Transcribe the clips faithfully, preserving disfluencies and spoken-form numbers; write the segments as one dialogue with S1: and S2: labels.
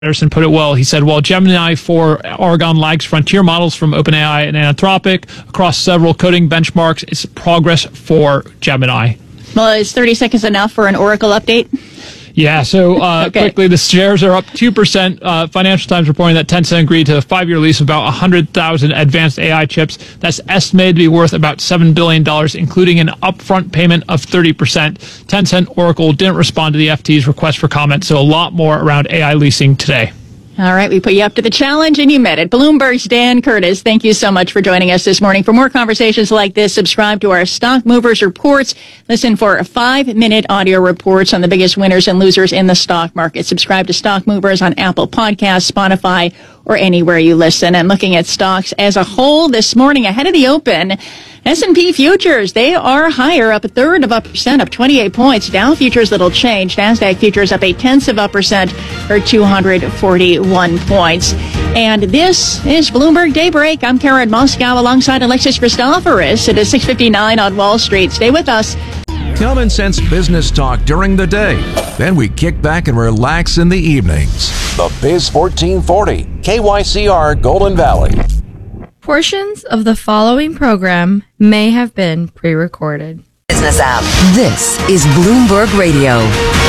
S1: Anderson put it well. He said, while Gemini four Oregon lags frontier models from OpenAI and Anthropic across several coding benchmarks, it's progress for Gemini.
S2: Well, is thirty seconds enough for an Oracle update?
S1: Yeah, so uh, okay. quickly, the shares are up two percent. Uh, Financial Times reporting that Tencent agreed to a five-year lease of about one hundred thousand advanced A I chips. That's estimated to be worth about seven billion dollars, including an upfront payment of thirty percent. Tencent Oracle didn't respond to the F T's request for comment, so a lot more around A I leasing today.
S2: All right, we put you up to the challenge and you met it. Bloomberg's Dan Curtis, thank you so much for joining us this morning. For more conversations like this, subscribe to our Stock Movers Reports. Listen for five-minute audio reports on the biggest winners and losers in the stock market. Subscribe to Stock Movers on Apple Podcasts, Spotify, or anywhere you listen. And looking at stocks as a whole this morning ahead of the open, S and P futures, they are higher, up a third of a percent, up twenty-eight points. Dow futures, little change. NASDAQ futures up eight tenths of a percent, or two hundred forty-one points. And this is Bloomberg Daybreak. I'm Karen Moscow alongside Alexis Christoforous. It is six fifty-nine on Wall Street. Stay with us.
S3: Common sense business talk during the day. Then we kick back and relax in the evenings.
S4: The Biz fourteen forty, K Y C R Golden Valley.
S5: Portions of the following program may have been pre-recorded.
S6: Business app. This is Bloomberg Radio.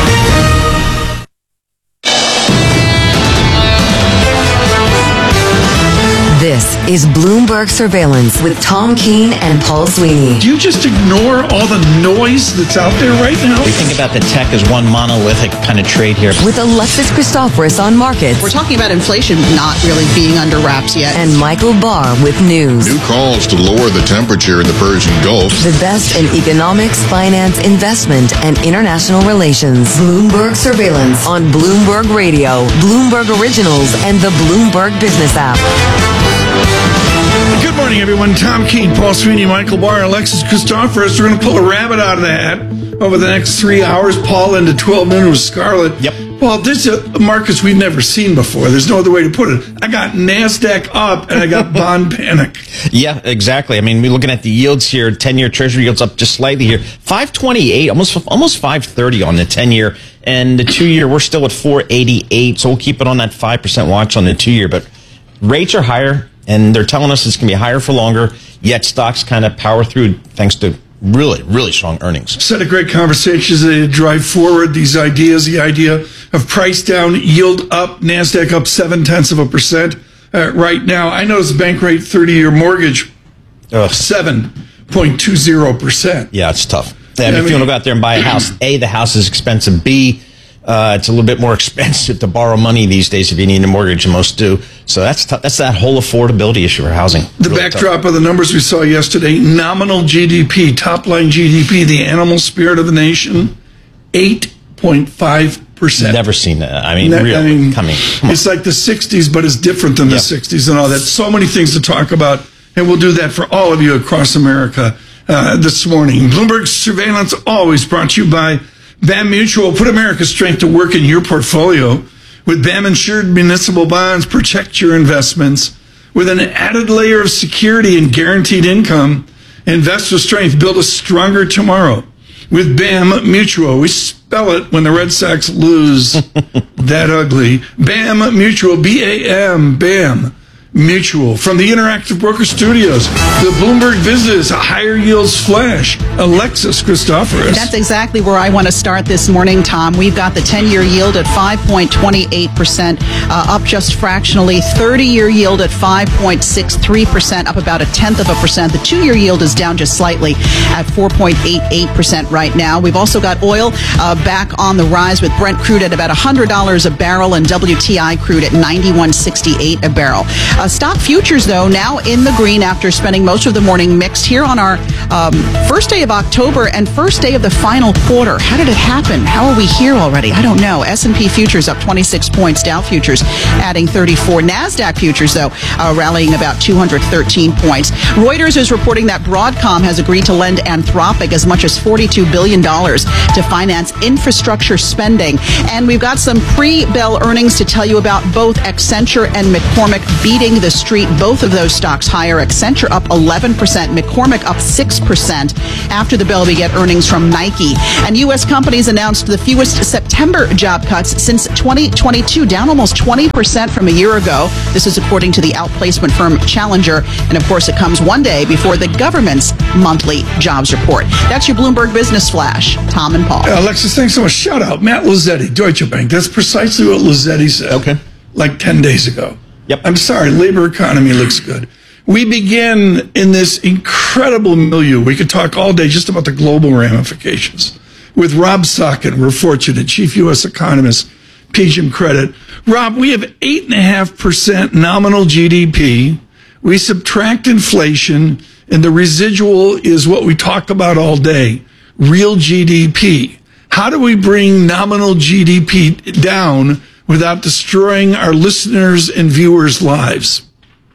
S6: This is Bloomberg Surveillance with Tom Keene and Paul Sweeney.
S7: Do you just ignore all the noise that's out there right now?
S8: We think about the tech as one monolithic kind of trade here.
S6: With Alexis Christoforous on markets.
S9: We're talking about inflation not really being under wraps yet.
S6: And Michael Barr with news.
S10: New calls to lower the temperature in the Persian Gulf.
S6: The best in economics, finance, investment, and international relations. Bloomberg Surveillance on Bloomberg Radio, Bloomberg Originals, and the Bloomberg Business app.
S7: Good morning, everyone. Tom Keene, Paul Sweeney, Michael Barr, Alexis Christoforous. We're going to pull a rabbit out of the hat over the next three hours. Paul into twelve noon with Scarlett.
S8: Yep.
S7: Paul, this is a markets we've never seen before. There's no other way to put it. I got NASDAQ up and I got bond panic.
S8: Yeah, exactly. I mean, we're looking at the yields here. ten-year Treasury yields up just slightly here. five twenty-eight, almost almost five thirty on the ten-year. And the two-year, we're still at four eighty-eight. So we'll keep it on that five percent watch on the two-year. But rates are higher. And they're telling us it's going to be higher for longer, yet stocks kind of power through thanks to really, really strong earnings.
S7: Set of great conversations that drive forward these ideas, the idea of price down, yield up, NASDAQ up seven-tenths of a percent uh, right now. I noticed bank rate thirty-year mortgage, seven point two zero percent.
S8: Yeah, it's tough. I mean, I mean, if you want to go out there and buy a house, A, the house is expensive, B, Uh, it's a little bit more expensive to borrow money these days if you need a mortgage, and most do. So that's t- that's that whole affordability issue for housing.
S7: The
S8: really
S7: backdrop
S8: tough.
S7: of the numbers we saw yesterday, nominal G D P, top-line G D P, the animal spirit of the nation, eight point five percent.
S8: Never seen that. I mean,
S7: ne-
S8: really,
S7: I mean,
S8: coming.
S7: It's like the sixties, but it's different than
S8: yep.
S7: the sixties and all that. So many things to talk about, and we'll do that for all of you across America uh, this morning. Bloomberg Surveillance, always brought to you by B A M Mutual. Put America's strength to work in your portfolio. With B A M insured municipal bonds, protect your investments. With an added layer of security and guaranteed income, invest with strength, build a stronger tomorrow. With B A M Mutual, we spell it when the Red Sox lose that ugly. B A M Mutual, B A M, B A M Mutual. From the Interactive Broker Studios, the Bloomberg Business, a higher yields flash. Alexis Christoforous.
S9: That's exactly where I want to start this morning, Tom. We've got the ten-year yield at five point two eight percent, uh, up just fractionally. thirty-year yield at five point six three percent, up about a tenth of a percent. The two-year yield is down just slightly at four point eight eight percent right now. We've also got oil uh, back on the rise with Brent crude at about one hundred dollars a barrel and W T I crude at ninety-one sixty-eight a barrel. Uh, stock futures, though, now in the green after spending most of the morning mixed here on our um, first day of October and first day of the final quarter. How did it happen? How are we here already? I don't know. S and P futures up twenty-six points. Dow futures adding thirty-four. NASDAQ futures, though, uh, rallying about two hundred thirteen points. Reuters is reporting that Broadcom has agreed to lend Anthropic as much as forty-two billion dollars to finance infrastructure spending. And we've got some pre-bell earnings to tell you about. Both Accenture and McCormick beating leading the street. Both of those stocks higher. Accenture up eleven percent, McCormick up six percent. After the bell, we get earnings from Nike. And U S companies announced the fewest September job cuts since twenty twenty-two, down almost twenty percent from a year ago. This is according to the outplacement firm Challenger. And of course, it comes one day before the government's monthly jobs report. That's your Bloomberg Business Flash. Tom and Paul.
S7: Uh, Alexis, thanks so much. Shout out. Matt Lazzetti, Deutsche Bank. That's precisely what Lazzetti said.
S8: Okay.
S7: Like ten days ago.
S8: Yep.
S7: I'm sorry, labor economy looks good. We begin in this incredible milieu. We could talk all day just about the global ramifications. With Rob Sutkin, we're fortunate, chief U S economist, P G I M Credit. Rob, we have eight point five percent nominal G D P. We subtract inflation, and the residual is what we talk about all day, real G D P. How do we bring nominal G D P down without destroying our listeners' and viewers' lives?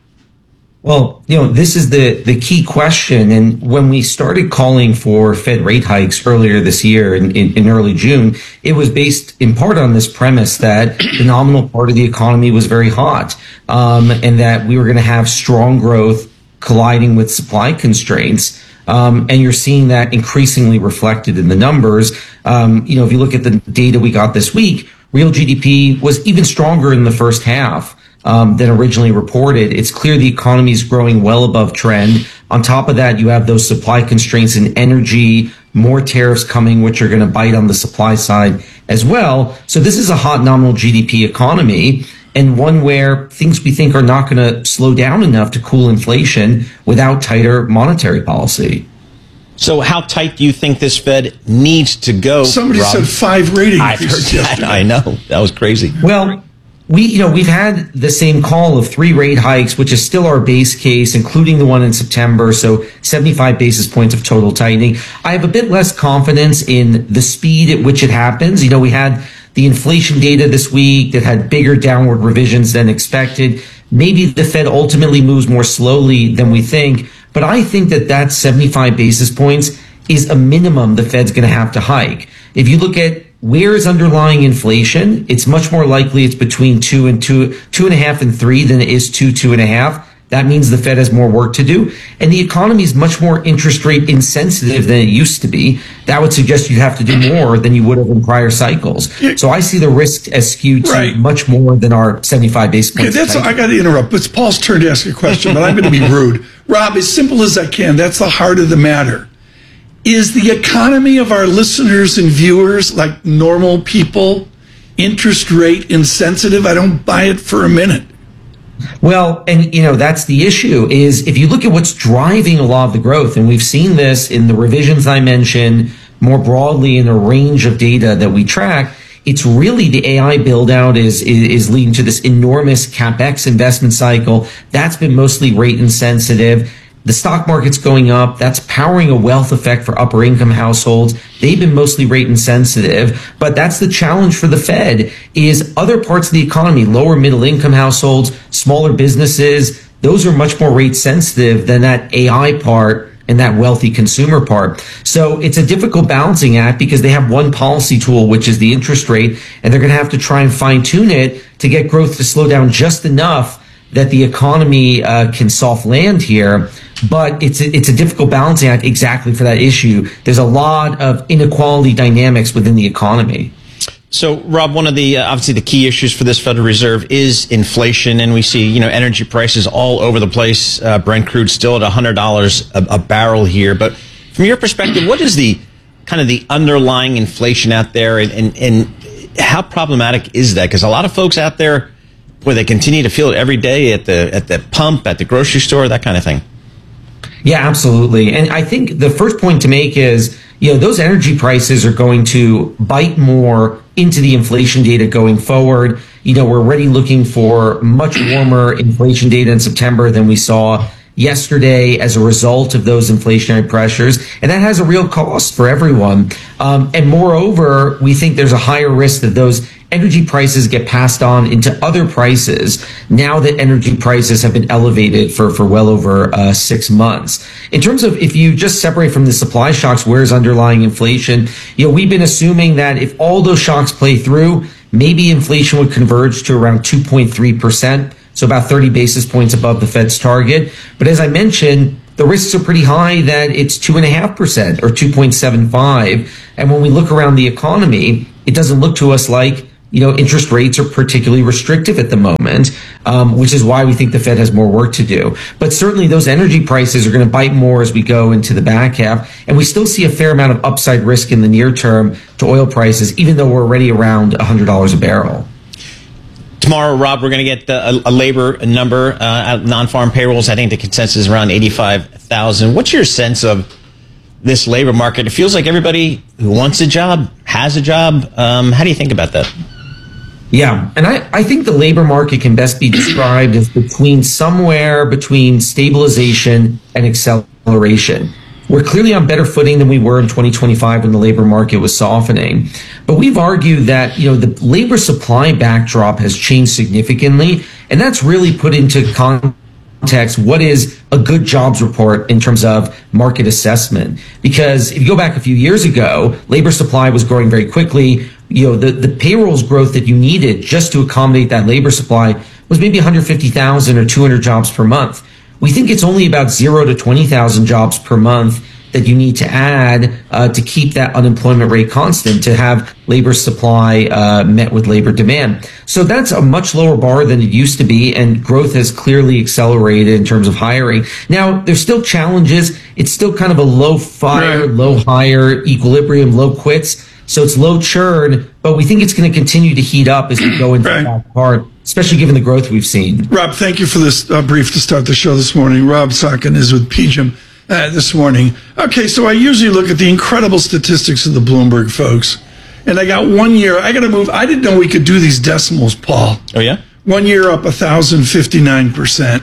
S11: Well, you know, this is the, the key question. And when we started calling for Fed rate hikes earlier this year in, in, in early June, it was based in part on this premise that the nominal part of the economy was very hot, um, and that we were going to have strong growth colliding with supply constraints. Um, and you're seeing that increasingly reflected in the numbers. Um, you know, if you look at the data we got this week, real G D P was even stronger in the first half um, than originally reported. It's clear the economy is growing well above trend. On top of that, you have those supply constraints in energy, more tariffs coming, which are going to bite on the supply side as well. So this is a hot nominal G D P economy, and one where things we think are not going to slow down enough to cool inflation without tighter monetary policy.
S8: So how tight do you think this Fed needs to go?
S7: Somebody
S8: Rob?
S7: said five rate
S8: I've
S7: increases
S8: heard that.
S7: yesterday.
S8: I know. That was crazy.
S11: Well, we, you know, we've had the same call of three rate hikes, which is still our base case, including the one in September. So seventy-five basis points of total tightening. I have a bit less confidence in the speed at which it happens. You know, we had the inflation data this week that had bigger downward revisions than expected. Maybe the Fed ultimately moves more slowly than we think. But I think that that seventy-five basis points is a minimum the Fed's going to have to hike. If you look at where is underlying inflation, it's much more likely it's between two and two, two and a half and three than it is two, two and a half. That means the Fed has more work to do. And the economy is much more interest rate insensitive than it used to be. That would suggest you have to do more than you would have in prior cycles. So I see the risk as skewed to
S7: Right.
S11: much more than our seventy-five basis points.
S7: Okay, that's, I got to interrupt. It's Paul's turn to ask a question, but I'm going to be rude. Rob, as simple as I can, that's the heart of the matter. Is the economy of our listeners and viewers, like normal people, interest rate insensitive? I don't buy it for a minute.
S11: Well, and you know, that's the issue is if you look at what's driving a lot of the growth, and we've seen this in the revisions I mentioned, more broadly in a range of data that we track, it's really the A I build out is, is, is leading to this enormous CapEx investment cycle. That's been mostly rate insensitive. The stock market's going up. That's powering a wealth effect for upper income households. They've been mostly rate insensitive, but that's the challenge for the Fed is other parts of the economy, lower middle income households, smaller businesses. Those are much more rate sensitive than that A I part and that wealthy consumer part. So it's a difficult balancing act because they have one policy tool, which is the interest rate, and they're going to have to try and fine tune it to get growth to slow down just enough that the economy uh, can soft land here. But it's a, it's a difficult balancing act exactly for that issue. There's a lot of inequality dynamics within the economy.
S8: So, Rob, one of the uh, obviously the key issues for this Federal Reserve is inflation, and we see you know energy prices all over the place. Uh, Brent crude still at one hundred dollars a, a barrel here. But from your perspective, what is the kind of the underlying inflation out there, and, and, and how problematic is that? Because a lot of folks out there, boy, they continue to feel it every day at the at the pump, at the grocery store, that kind of thing.
S11: Yeah, absolutely. And I think the first point to make is, you know, those energy prices are going to bite more into the inflation data going forward. You know, we're already looking for much warmer inflation data in September than we saw yesterday as a result of those inflationary pressures. And that has a real cost for everyone. Um, and moreover, we think there's a higher risk that those energy prices get passed on into other prices now that energy prices have been elevated for, for well over uh, six months. In terms of if you just separate from the supply shocks, where's underlying inflation? You know, we've been assuming that if all those shocks play through, maybe inflation would converge to around two point three percent. so about thirty basis points above the Fed's target. But as I mentioned, the risks are pretty high that it's two point five percent or two point seven five. And when we look around the economy, it doesn't look to us like, you know, interest rates are particularly restrictive at the moment, um, which is why we think the Fed has more work to do. But certainly those energy prices are going to bite more as we go into the back half. And we still see a fair amount of upside risk in the near term to oil prices, even though we're already around one hundred dollars a barrel.
S8: Tomorrow, Rob, we're going to get a, a labor number, uh, non-farm payrolls. I think the consensus is around eighty-five thousand. What's your sense of this labor market? It feels like everybody who wants a job has a job. Um, how do you think about that?
S11: Yeah, and I, I think the labor market can best be described as between somewhere between stabilization and acceleration. We're clearly on better footing than we were in twenty twenty-five when the labor market was softening. But we've argued that, you know, the labor supply backdrop has changed significantly, and that's really put into context what is a good jobs report in terms of market assessment. Because if you go back a few years ago, labor supply was growing very quickly. You know, the, the payrolls growth that you needed just to accommodate that labor supply was maybe one hundred fifty thousand or two hundred jobs per month. We think it's only about zero to twenty thousand jobs per month that you need to add uh, to keep that unemployment rate constant, to have labor supply uh, met with labor demand. So that's a much lower bar than it used to be, and growth has clearly accelerated in terms of hiring. Now, there's still challenges. It's still kind of a low fire, right. low hire equilibrium, low quits. So it's low churn, but we think it's going to continue to heat up as we go into right. that part, especially given the growth we've seen.
S7: Rob, thank you for this uh, brief to start the show this morning. Rob Sotkin is with P G I M uh, this morning. Okay, so I usually look at the incredible statistics of the Bloomberg folks, and I got one year. I got to move. I didn't know we could do these decimals, Paul.
S8: Oh, yeah?
S7: One year up one thousand fifty-nine percent.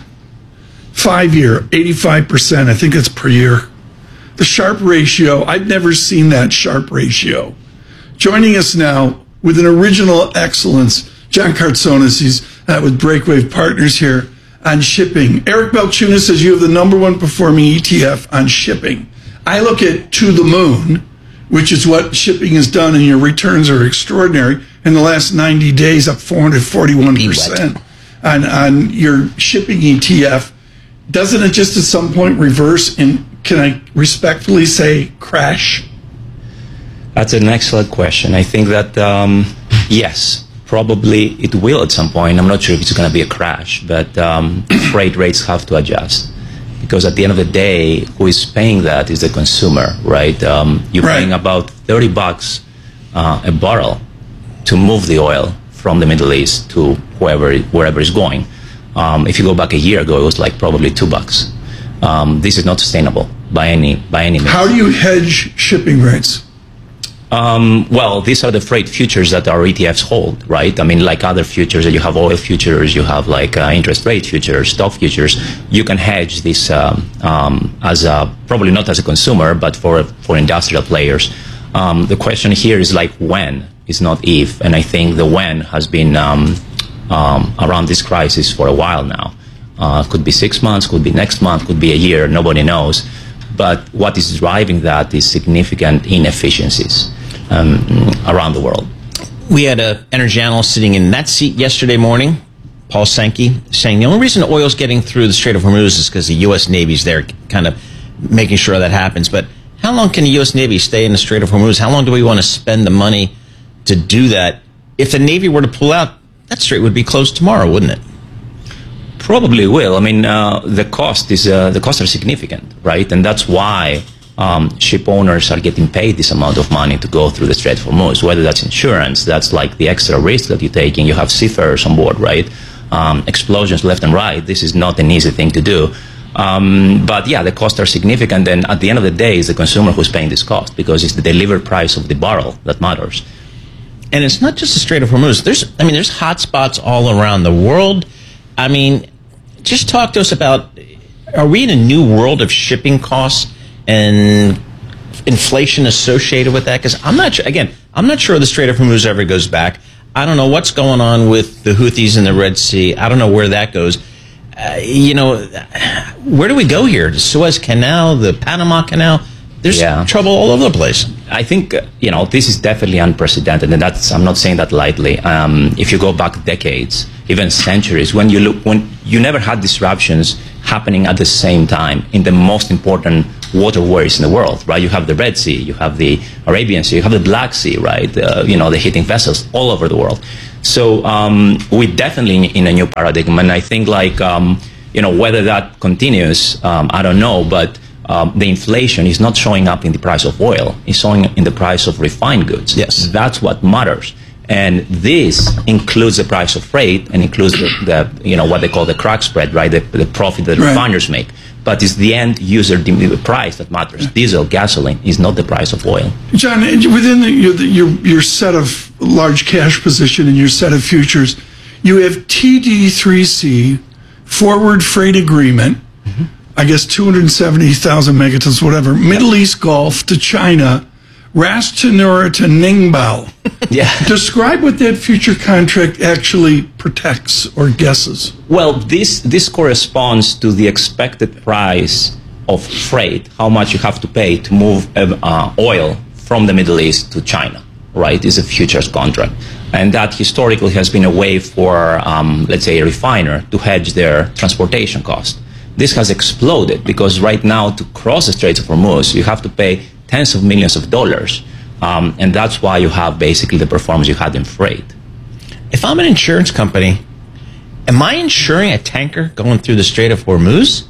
S7: Five year, eighty-five percent. I think that's per year. The Sharpe ratio, I've never seen that Sharpe ratio. Joining us now with an original excellence, John Cartsonis. He's uh, with Breakwave Partners here on shipping. Eric Balchunas says you have the number one performing E T F on shipping. I look at To the Moon, which is what shipping has done, and your returns are extraordinary. In the last ninety days, up four hundred forty-one percent on, on your shipping E T F. Doesn't it just at some point reverse and, can I respectfully say, crash?
S12: That's an excellent question. I think that, um, yes, probably it will at some point. I'm not sure if it's going to be a crash, but um, freight rates have to adjust. Because at the end of the day, who is paying that is the consumer, right? Um, you're right. paying about thirty bucks uh, a barrel to move the oil from the Middle East to wherever, wherever it's going. Um, if you go back a year ago, it was like probably two bucks. Um, this is not sustainable by any by any means.
S7: How do you hedge shipping rates?
S12: Um, well, these are the freight futures that our E T Fs hold, right? I mean, like other futures, you have oil futures, you have like uh, interest rate futures, stock futures. You can hedge this um, um, as a, probably not as a consumer, but for for industrial players. Um, the question here is like when, it's not if, and I think the when has been um, um, around this crisis for a while now. Uh, could be six months, could be next month, could be a year, nobody knows. But what is driving that is significant inefficiencies um, around the world.
S8: We had an energy analyst sitting in that seat yesterday morning, Paul Sankey, saying the only reason oil is getting through the Strait of Hormuz is because the U S Navy is there kind of making sure that happens. But how long can the U S Navy stay in the Strait of Hormuz? How long do we want to spend the money to do that? If the Navy were to pull out, that strait would be closed tomorrow, wouldn't it?
S12: Probably will. I mean, uh, the cost is uh, the costs are significant, right? And that's why um, ship owners are getting paid this amount of money to go through the Strait of Hormuz. Whether that's insurance, that's like the extra risk that you're taking. You have seafarers on board, right? Um, explosions left and right. This is not an easy thing to do. Um, but yeah, the costs are significant. And at the end of the day, it's the consumer who's paying this cost because it's the delivered price of the barrel that matters.
S8: And it's not just the Strait of Hormuz. There's, I mean, there's hot spots all around the world. I mean, just talk to us about, are we in a new world of shipping costs and inflation associated with that? Because I'm not sure, again, I'm not sure the Strait of Hormuz ever goes back. I don't know what's going on with the Houthis in the Red Sea. I don't know where that goes. Uh, you know, where do we go here? The Suez Canal, the Panama Canal? There's yeah. trouble all over the place.
S12: I think, uh, you know, this is definitely unprecedented, and that's, I'm not saying that lightly. Um, if you go back decades, even centuries, when you look, when you never had disruptions happening at the same time in the most important waterways in the world, right? You have the Red Sea, you have the Arabian Sea, you have the Black Sea, right? Uh, you know, the hitting vessels all over the world. So um, we're definitely in a new paradigm, and I think, like, um, you know, whether that continues, um, I don't know, but um, the inflation is not showing up in the price of oil; it's showing in the price of refined goods.
S8: Yes,
S12: that's what matters. And this includes the price of freight and includes the, the you know, what they call the crack spread, right? The, the profit that
S7: right.
S12: refiners make. But it's the end user the price that matters. Diesel, gasoline is not the price of oil.
S7: John, within the, your, your, your set of large cash position and your set of futures, you have T D three C, forward freight agreement, mm-hmm. I guess two hundred seventy thousand megatons, whatever, Middle East Gulf to China, Ras Tanura to Ningbo.
S12: Yeah.
S7: Describe what that future contract actually protects or guesses.
S12: Well, this this corresponds to the expected price of freight, how much you have to pay to move uh, oil from the Middle East to China, right? It's a futures contract. And that historically has been a way for, um, let's say, a refiner to hedge their transportation cost. This has exploded because right now to cross the Straits of Hormuz, you have to pay tens of millions of dollars. Um, and that's why you have basically the performance you had in freight.
S8: If I'm an insurance company, am I insuring a tanker going through the Strait of Hormuz?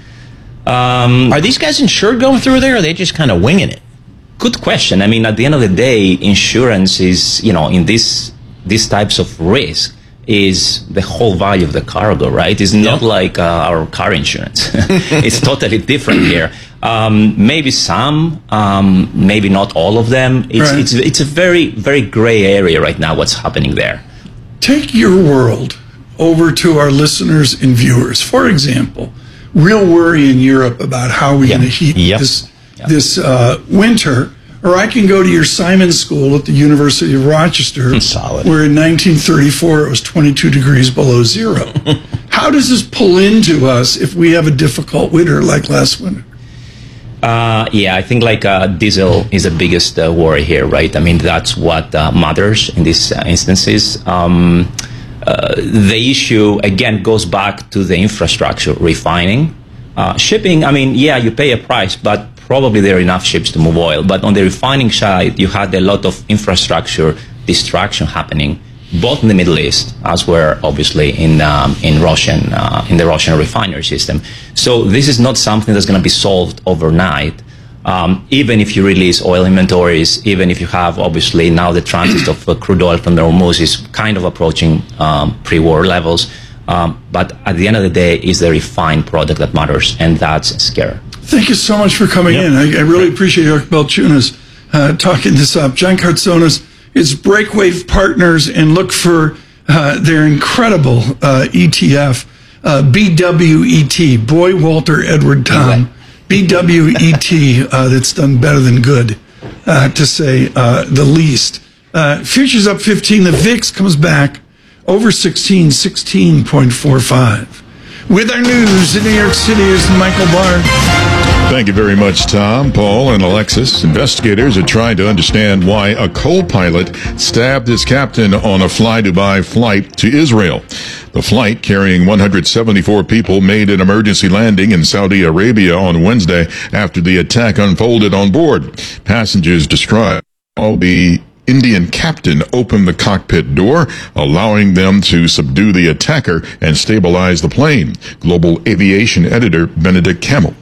S8: Um, are these guys insured going through there, or are they just kind of winging it?
S12: Good question. I mean, at the end of the day, insurance is, you know, in this these types of risk is the whole value of the cargo, right? It's not yep. like uh, our car insurance. It's totally different here. Um, maybe some, um, maybe not all of them. It's, right. it's, it's a very, very gray area right now, what's happening there.
S7: Take your world over to our listeners and viewers. For example, real worry in Europe about how we're yep. going to heat yep. this, yep. this uh, winter. Or I can go to your Simon School at the University of Rochester,
S8: Solid.
S7: where in nineteen thirty-four it was twenty-two degrees below zero. How does this pull into us if we have a difficult winter like last winter?
S12: Uh, yeah, I think like uh, diesel is the biggest uh, worry here, right? I mean, that's what uh, matters in these uh, instances. Um, uh, the issue, again, goes back to the infrastructure, refining. Uh, shipping, I mean, yeah, you pay a price, but probably there are enough ships to move oil. But on the refining side, you had a lot of infrastructure distraction happening, both in the Middle East, as were obviously in um, in Russian uh, in the Russian refinery system. So this is not something that's going to be solved overnight. Um, even if you release oil inventories, even if you have obviously now the transit of uh, crude oil from the Hormuz is kind of approaching um, pre-war levels. Um, but at the end of the day, it's the refined product that matters, and that's scary.
S7: Thank you so much for coming yep. in. I, I really appreciate Eric Balchunas uh, talking this up. John Cartsonas is Breakwave Partners, and look for uh, their incredible uh, E T F, uh, B W E T, Boy, Walter, Edward, Tom. B W E T, uh, that's done better than good, uh, to say uh, the least. Uh, futures up fifteen. The V I X comes back over sixteen, sixteen point four five. With our news in New York City is Michael Barr.
S10: Thank you very much, Tom, Paul, and Alexis. Investigators are trying to understand why a co-pilot stabbed his captain on a Fly Dubai flight to Israel. The flight, carrying one hundred seventy-four people, made an emergency landing in Saudi Arabia on Wednesday after the attack unfolded on board. Passengers described all the Indian captain opened the cockpit door, allowing them to subdue the attacker and stabilize the plane. Global Aviation Editor Benedict Camel.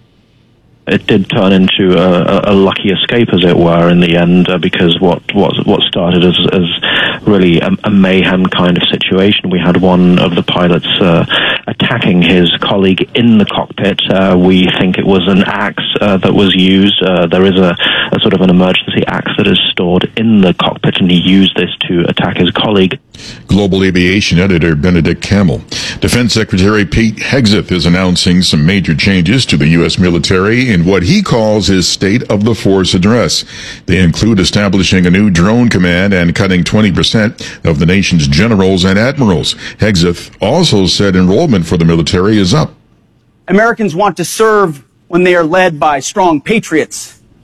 S13: It did turn into a, a lucky escape, as it were, in the end, uh, because what what what started as, as really a, a mayhem kind of situation. We had one of the pilots uh, attacking his colleague in the cockpit. Uh, we think it was an axe uh, that was used. Uh, there is a, a sort of an emergency axe that is stored in the cockpit, and he used this to attack his colleague.
S10: Global Aviation Editor Benedict Camel. Defense Secretary Pete Hegseth is announcing some major changes to the U S military in what he calls his State of the Force address. They include establishing a new drone command and cutting twenty percent of the nation's generals and admirals. Hegseth also said enrollment for the military is up.
S14: Americans want to serve when they are led by strong patriots,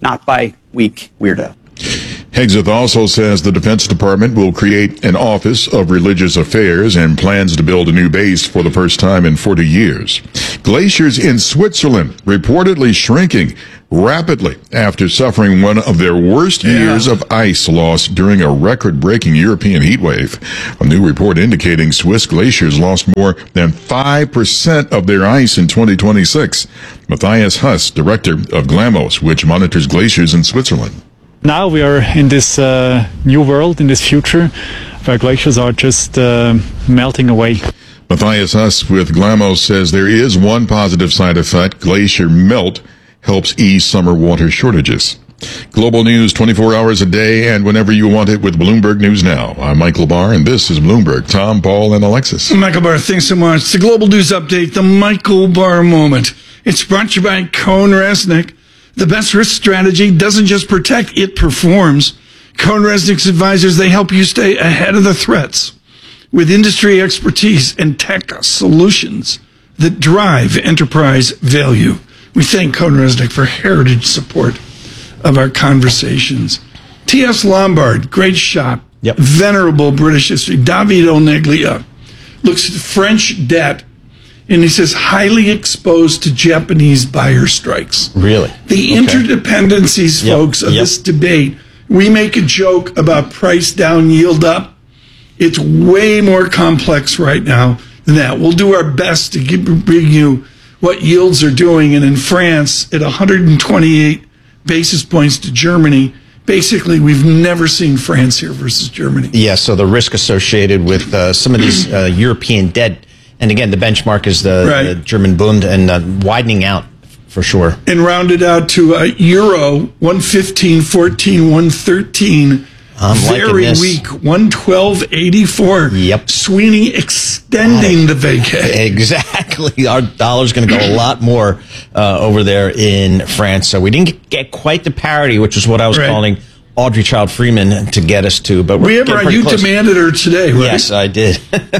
S14: not by weak weirdo.
S10: Hegseth also says the Defense Department will create an Office of Religious Affairs and plans to build a new base for the first time in forty years. Glaciers in Switzerland reportedly shrinking rapidly after suffering one of their worst
S7: Yeah.
S10: years of ice loss during a record-breaking European heat wave. A new report indicating Swiss glaciers lost more than five percent of their ice in twenty twenty-six. Matthias Huss, director of GLAMOS, which monitors glaciers in Switzerland.
S15: Now we are in this uh, new world, in this future, where glaciers are just uh, melting away.
S10: Matthias Huss with GLAMOS says there is one positive side effect. Glacier melt helps ease summer water shortages. Global news twenty-four hours a day and whenever you want it with Bloomberg News Now. I'm Michael Barr, and this is Bloomberg. Tom, Paul, and Alexis.
S7: Michael Barr, thanks so much. The Global News Update, the Michael Barr Moment. It's brought to you by CohnReznick. The best risk strategy doesn't just protect, it performs. CohnReznick's advisors, they help you stay ahead of the threats with industry expertise and tech solutions that drive enterprise value. We thank CohnReznick for heritage support of our conversations. T S Lombard, great shop.
S8: Yep.
S7: Venerable British history. David Oneglia looks at French debt, and he says highly exposed to Japanese buyer strikes.
S8: Really?
S7: The
S8: Okay.
S7: interdependencies,
S8: Yep,
S7: folks, of
S8: yep.
S7: this debate. We make a joke about price down, yield up. It's way more complex right now than that. We'll do our best to give, bring you what yields are doing. And in France, at one hundred twenty-eight basis points to Germany, basically we've never seen France here versus Germany.
S8: Yeah, so the risk associated with uh, some of these uh, European debt, and again, the benchmark is the,
S7: Right.
S8: the German Bund, and uh, widening out for sure.
S7: And rounded out to a euro, one fifteen fourteen, one thirteen.
S8: I'm liking
S7: Very
S8: this.
S7: weak, one twelve eighty-four.
S8: Yep.
S7: Sweeney extending the vacay.
S8: Exactly. Our dollar's going to go a lot more uh, over there in France. So we didn't get quite the parity, which is what I was
S7: Right.
S8: calling Audrey Child Freeman to get us to. But we're
S7: We have,
S8: getting pretty
S7: you
S8: close.
S7: demanded her today, right?
S8: Yes, I did.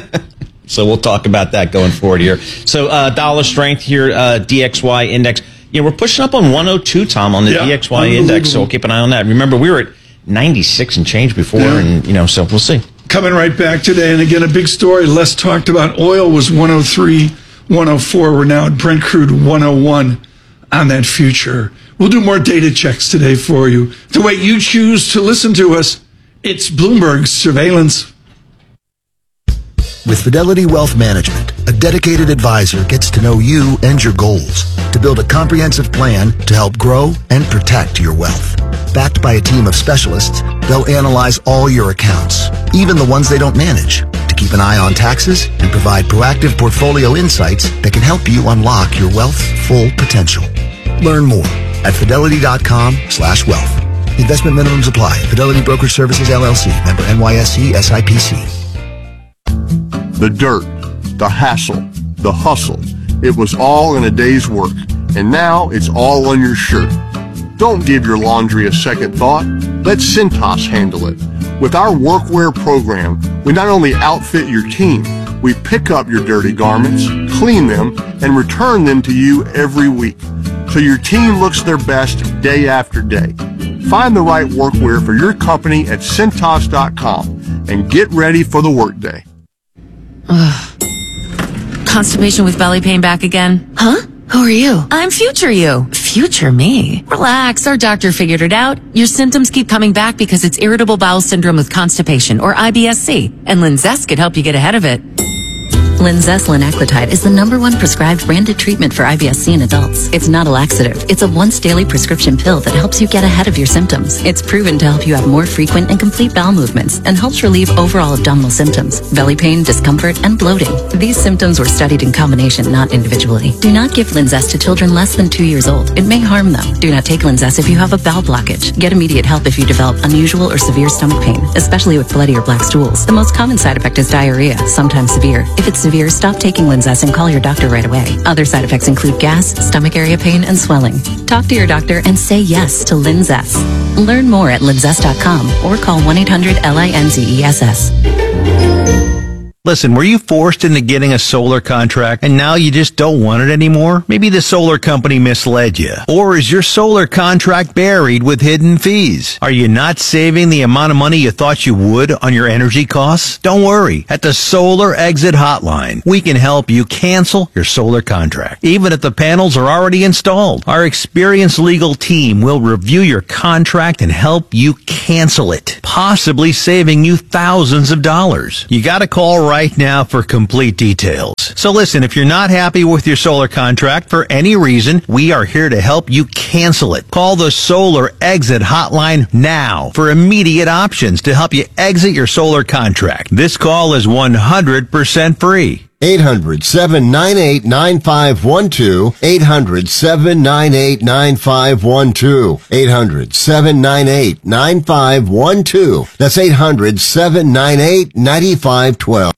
S8: So we'll talk about that going forward here. So uh, dollar strength here, uh, D X Y index. Yeah, we're pushing up on one oh two, Tom, on the
S7: Yeah,
S8: D X Y index. So we'll keep an eye on that. Remember, we were at ninety-six and change before,
S7: Yeah.
S8: and you know, so we'll see.
S7: Coming right back today, and again, a big story, less talked about. Oil was one oh three, one oh four. We're now at Brent crude one oh one on that future. We'll do more data checks today for you. The way you choose to listen to us, it's Bloomberg Surveillance.
S16: With Fidelity Wealth Management, a dedicated advisor gets to know you and your goals to build a comprehensive plan to help grow and protect your wealth. Backed by a team of specialists, they'll analyze all your accounts, even the ones they don't manage, to keep an eye on taxes and provide proactive portfolio insights that can help you unlock your wealth's full potential. Learn more at fidelity.com slash wealth. Investment minimums apply. Fidelity Brokerage Services, L L C. Member N Y S E, S I P C.
S17: The dirt, the hassle, the hustle. It was all in a day's work, and now it's all on your shirt. Don't give your laundry a second thought. Let Cintas handle it. With our workwear program, we not only outfit your team, we pick up your dirty garments, clean them, and return them to you every week, so your team looks their best day after day. Find the right workwear for your company at Cintas dot com and get ready for the workday.
S18: Ugh. Constipation with belly pain back again? Huh? Who are you? I'm Future You. Future me? Relax, our doctor figured it out. Your symptoms keep coming back because it's irritable bowel syndrome with constipation, or I B S C, and Linzess could help you get ahead of it.
S19: Linzess linaclotide is the number one prescribed branded treatment for I B S C in adults. It's not a laxative. It's a once daily prescription pill that helps you get ahead of your symptoms. It's proven to help you have more frequent and complete bowel movements and helps relieve overall abdominal symptoms, belly pain, discomfort, and bloating. These symptoms were studied in combination, not individually. Do not give Linzess to children less than two years old. It may harm them. Do not take Linzess if you have a bowel blockage. Get immediate help if you develop unusual or severe stomach pain, especially with bloody or black stools. The most common side effect is diarrhea, sometimes severe. If it's severe, stop taking Linzess and call your doctor right away. Other side effects include gas, stomach area pain, and swelling. Talk to your doctor and say yes to Linzess. Learn more at linzess dot com or call one eight hundred L I N Z E S S.
S20: Listen, were you forced into getting a solar contract and now you just don't want it anymore? Maybe the solar company misled you. Or is your solar contract buried with hidden fees? Are you not saving the amount of money you thought you would on your energy costs? Don't worry. At the Solar Exit Hotline, we can help you cancel your solar contract, even if the panels are already installed. Our experienced legal team will review your contract and help you cancel it, possibly saving you thousands of dollars. You gotta call right right now for complete details. So listen, if you're not happy with your solar contract for any reason, we are here to help you cancel it. Call the Solar Exit Hotline now for immediate options to help you exit your solar contract. This call is one hundred percent free.
S21: eight hundred, seven nine eight, nine five one two. eight hundred, seven nine eight, nine five one two. eight hundred, seven nine eight, nine five one two. That's eight hundred, seven nine eight, nine five one two.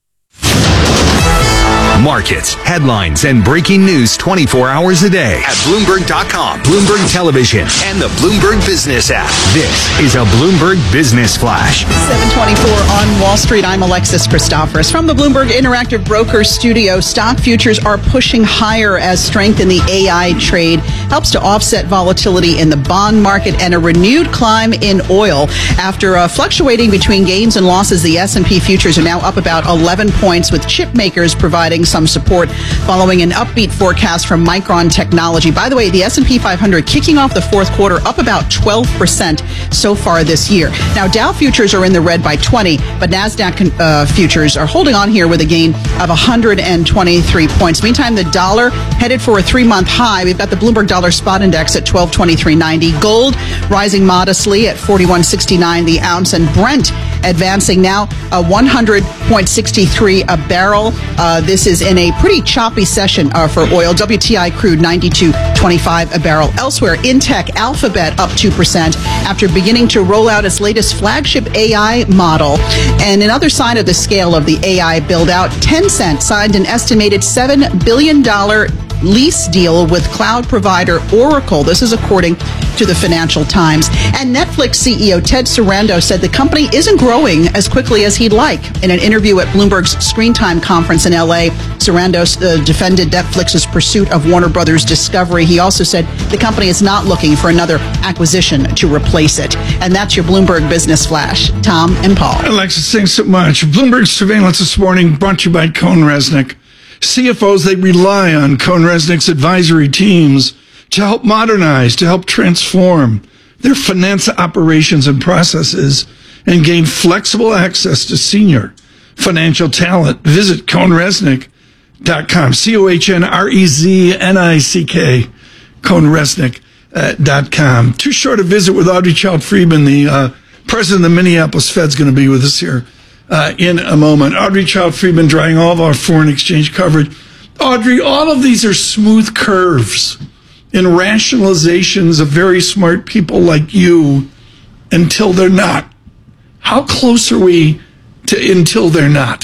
S22: Markets, headlines, and breaking news twenty-four hours a day at Bloomberg dot com, Bloomberg Television, and the Bloomberg Business app. This is a Bloomberg Business Flash.
S9: seven twenty-four on Wall Street. I'm Alexis Christoforous. From the Bloomberg Interactive Brokers studio, stock futures are pushing higher as strength in the A I trade helps to offset volatility in the bond market and a renewed climb in oil. After uh, fluctuating between gains and losses, the S and P futures are now up about eleven points, with chip makers providing some support following an upbeat forecast from Micron Technology. By the way, the S and P five hundred kicking off the fourth quarter up about twelve percent so far this year. Now, Dow futures are in the red by twenty, but NASDAQ uh, futures are holding on here with a gain of one hundred twenty-three points. Meantime, the dollar headed for a three-month high. We've got the Bloomberg Dollar Spot Index at twelve twenty-three ninety. Gold rising modestly at forty-one sixty-nine the ounce, and Brent advancing now uh, one hundred sixty-three a barrel. Uh, this is in a pretty choppy session uh, for oil. W T I crude ninety-two twenty-five a barrel. Elsewhere, Intech Alphabet up two percent after beginning to roll out its latest flagship A I model. And another sign of the scale of the A I build out, Tencent signed an estimated seven billion dollars lease deal with cloud provider Oracle. This is according to the Financial Times. And Netflix C E O Ted Sarandos said the company isn't growing as quickly as he'd like. In an interview at Bloomberg's Screen Time conference in L A, Sarandos uh, defended Netflix's pursuit of Warner Brothers Discovery. He also said the company is not looking for another acquisition to replace it. And that's your Bloomberg Business Flash. Tom and Paul.
S7: Alexis, thanks so much. Bloomberg Surveillance this morning brought to you by Cohn Resnick. C F Os, they rely on Cohn Resnick's advisory teams to help modernize, to help transform their finance operations and processes and gain flexible access to senior financial talent. Visit Cohn Resnick dot com, C O H N R E Z N I C K, Cohn Resnick dot com. Too short a visit with Audrey Child-Friedman, the uh, president of the Minneapolis Fed's going to be with us here Uh, in a moment. Audrey Child-Friedman drawing all of our foreign exchange coverage. Audrey, all of these are smooth curves and rationalizations of very smart people like you until they're not. How close are we to until they're not?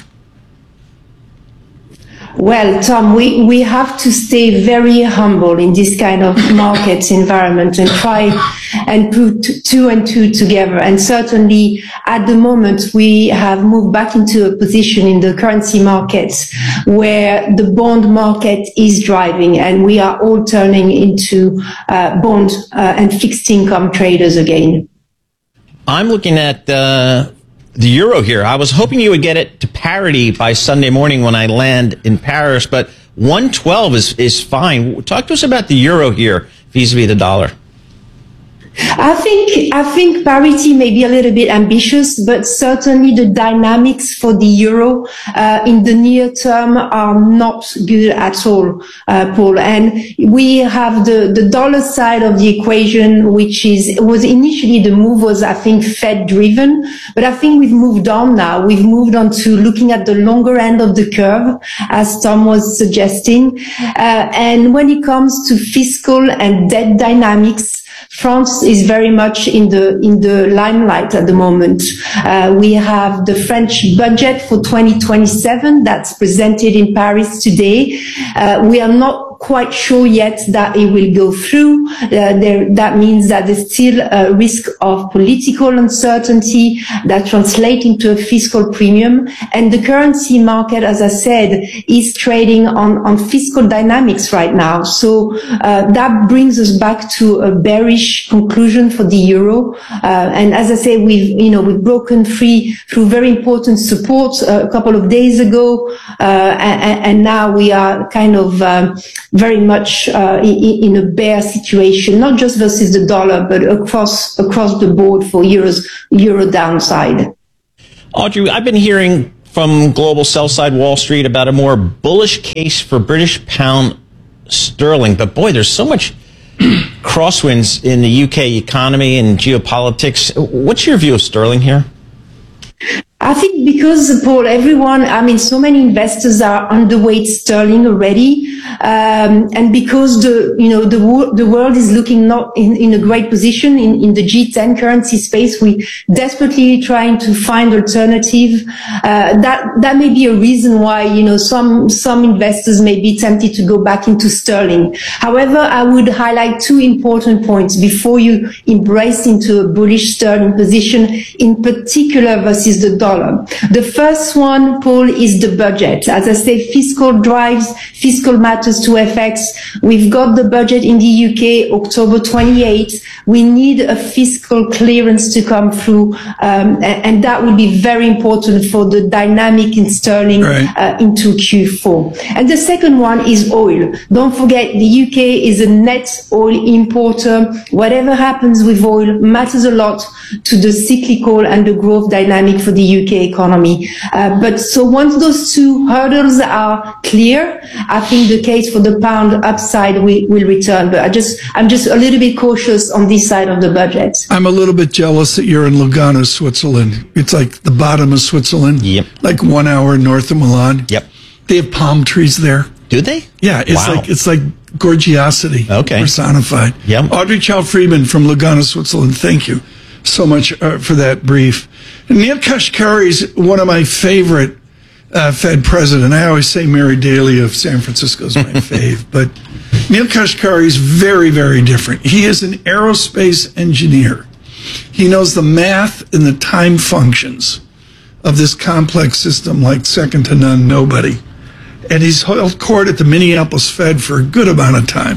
S23: Well, Tom, we, we have to stay very humble in this kind of market environment and try and put two and two together. And certainly at the moment, we have moved back into a position in the currency markets where the bond market is driving, and we are all turning into uh, bond uh, and fixed income traders again.
S8: I'm looking at uh, the euro here. I was hoping you would get it to parity by Sunday morning when I land in Paris, but one twelve is, is fine. Talk to us about the euro here vis-a-vis the dollar.
S23: I think I think parity may be a little bit ambitious, but certainly the dynamics for the euro uh, in the near term are not good at all, uh, Paul. And we have the, the dollar side of the equation, which is was initially the move was I think Fed driven, but I think we've moved on now. We've moved on to looking at the longer end of the curve, as Tom was suggesting. Uh, and when it comes to fiscal and debt dynamics, France is very much in the in the limelight at the moment. Uh, we have the French budget for twenty twenty-seven that's presented in Paris today. Uh, we are not quite sure yet that it will go through. Uh, there, that means that there's still a risk of political uncertainty that translates into a fiscal premium. And the currency market, as I said, is trading on, on fiscal dynamics right now. So uh, that brings us back to a bearish conclusion for the euro. Uh, and as I say, we've, you know, we've broken free through very important support uh, a couple of days ago. Uh, and, and now we are kind of um, very much uh, in, in a bear situation, not just versus the dollar, but across across the board for euros, euro downside.
S8: Audrey, I've been hearing from global sell-side Wall Street about a more bullish case for British pound sterling. But boy, there's so much crosswinds in the U K economy and geopolitics. What's your view of sterling here?
S23: I think because, Paul, everyone, I mean, so many investors are underweight sterling already. Um, and because the, you know, the, the world is looking not in, in a great position in, in the G ten currency space, we desperately trying to find alternative. Uh, that, that may be a reason why, you know, some, some investors may be tempted to go back into sterling. However, I would highlight two important points before you embrace into a bullish sterling position, in particular versus the dollar. The first one, Paul, is the budget. As I say, fiscal drives, fiscal matters to F X. We've got the budget in the U K, October twenty-eighth. We need a fiscal clearance to come through, um, and, and that will be very important for the dynamic in sterling right. uh, into Q four. And the second one is oil. Don't forget, the U K is a net oil importer. Whatever happens with oil matters a lot to the cyclical and the growth dynamic for the U K economy. Uh, but so once those two hurdles are clear, I think the case for the pound upside will, will return. But I just, I'm just a little bit cautious on this side of the budget.
S7: I'm a little bit jealous that you're in Lugano, Switzerland. It's like the bottom of Switzerland.
S8: Yep.
S7: Like one hour north of Milan.
S8: Yep.
S7: They have palm trees there.
S8: Do they?
S7: Yeah. It's
S8: wow.
S7: like, it's like gorgiosity.
S8: Okay.
S7: Personified.
S8: Yep.
S7: Audrey Chow-Friedman from Lugano, Switzerland. Thank you so much uh, for that brief. Neil Kashkari is one of my favorite uh, Fed president. I always say Mary Daly of San Francisco is my fave, but Neil Kashkari is very, very different. He is an aerospace engineer. He knows the math and the time functions of this complex system like second to none, nobody. And he's held court at the Minneapolis Fed for a good amount of time.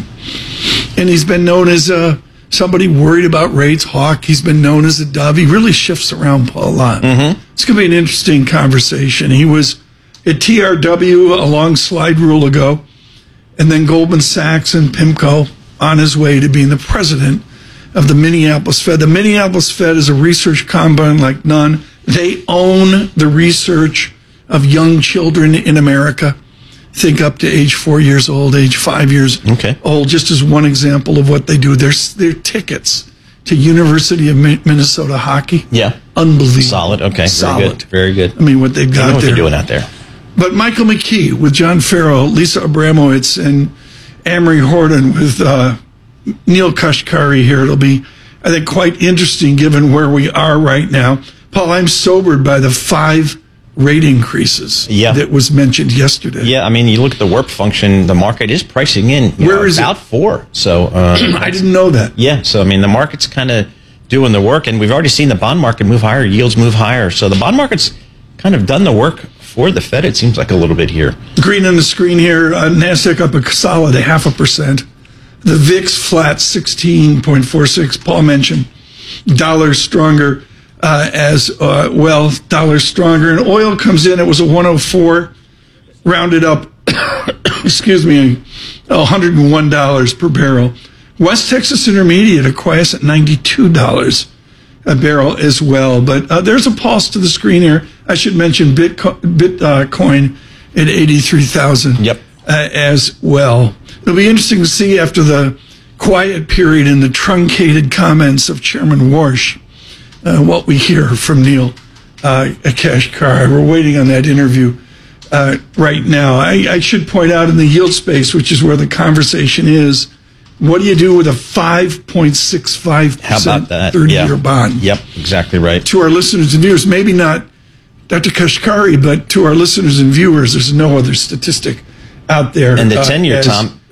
S7: And he's been known as a somebody worried about rates, hawk. He's been known as a dove. He really shifts around Paul a lot. Mm-hmm. It's going to be an interesting conversation. He was at T R W a long slide rule ago, and then Goldman Sachs and PIMCO on his way to being the president of the Minneapolis Fed. The Minneapolis Fed is a research combine like none. They own the research of young children in America. Think up to age four years old, age five years
S8: okay.
S7: old, just as one example of what they do. There's their tickets to University of Minnesota hockey.
S8: Yeah.
S7: Unbelievable.
S8: Solid. Okay.
S7: Solid.
S8: Very good. Very good.
S7: I mean, what they've got
S8: they know what
S7: there.
S8: they're doing out there.
S7: But Michael McKee with John Farrow, Lisa Abramowitz, and Amory Horton with uh, Neil Kashkari here. It'll be, I think, quite interesting given where we are right now. Paul, I'm sobered by the five rate increases
S8: yeah.
S7: that was mentioned yesterday.
S8: Yeah, I mean, you look at the warp function, the market is pricing in
S7: Where
S8: know,
S7: is
S8: about
S7: it?
S8: four. So uh,
S7: I didn't know that.
S8: Yeah, so I mean, the market's kind of doing the work, and we've already seen the bond market move higher, yields move higher. So the bond market's kind of done the work for the Fed, it seems like a little bit here.
S7: Green on the screen here, uh, NASDAQ up a solid a half a percent. The V I X flat sixteen point four six. Paul mentioned dollar stronger. Uh, as uh, well, dollar stronger, and oil comes in. It was a one oh four, rounded up. excuse me, one hundred one dollars per barrel. West Texas Intermediate a quiescent ninety-two dollars a barrel as well. But uh, there's a pulse to the screen here. I should mention Bitcoin, Bitcoin uh, at eighty-three thousand.
S8: Yep.
S7: Uh, as well. It'll be interesting to see after the quiet period and the truncated comments of Chairman Warsh. Uh, what we hear from Neil uh, Kashkari. We're waiting on that interview uh, right now. I, I should point out in the yield space, which is where the conversation is, what do you do with a five point six five percent thirty-year
S8: yeah.
S7: bond?
S8: Yep, exactly right.
S7: To our listeners and viewers, maybe not Doctor Kashkari, but to our listeners and viewers, there's no other statistic out there.
S8: And the ten-year,
S7: uh,
S8: Tom,